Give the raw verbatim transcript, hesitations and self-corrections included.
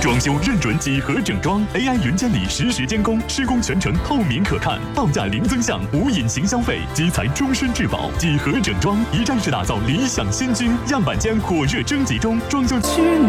装修认准几何整装 ，A I 云监理实时监工，施工全程透明可看，报价零增项，无隐形消费，基材终身质保。几何整装一站式打造理想新居，样板间火热征集中，装修区。